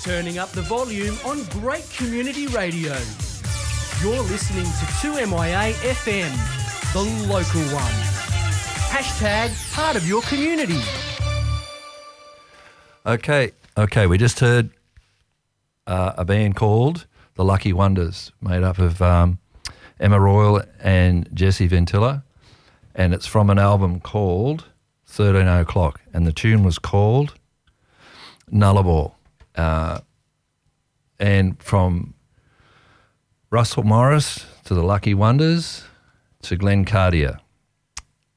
turning up the volume on great community radio. You're listening to 2MIA FM, the local one. Hashtag part of your community. Okay, we just heard a band called The Lucky Wonders, made up of Emma Royal and Jesse Ventilla, and it's from an album called 13 O'Clock, and the tune was called Nullarbor. And from Russell Morris to The Lucky Wonders to Glenn Cartier.